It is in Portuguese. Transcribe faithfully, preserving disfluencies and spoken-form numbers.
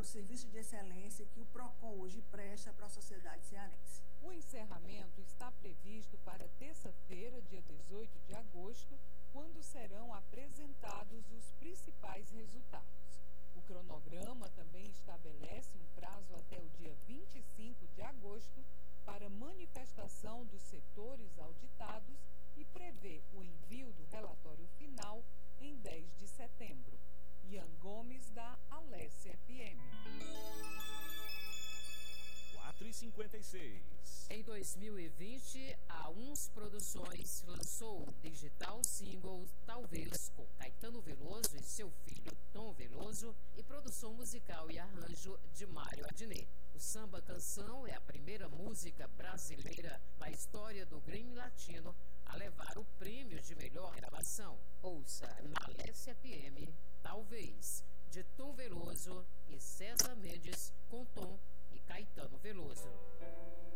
serviço de excelência que o PROCON hoje presta para a sociedade cearense. O encerramento está previsto para terça-feira, dia dezoito de agosto, quando serão apresentados os principais resultados. O cronograma também estabelece um prazo até o dia vinte e cinco de agosto para manifestação dos setores auditados e prevê o envio do relatório final em dez de setembro. Ian Gomes, da Alesse F M. quatro e cinquenta e seis. Em dois mil e vinte, a Uns Produções lançou o digital single Talvez, com Caetano Veloso e seu filho Tom Veloso, e produção musical e arranjo de Mário Adnet. O Samba Canção é a primeira música brasileira na história do Grammy Latino a levar o prêmio de melhor gravação. Ouça na Alesse F M, Talvez, de Tom Veloso e César Mendes, com Tom e Caetano Veloso.